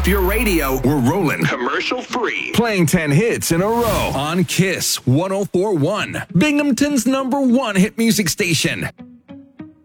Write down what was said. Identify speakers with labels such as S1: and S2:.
S1: up your radio. We're rolling commercial free. Playing 10 hits in a row on Kiss 104.1, Binghamton's #1 hit music station.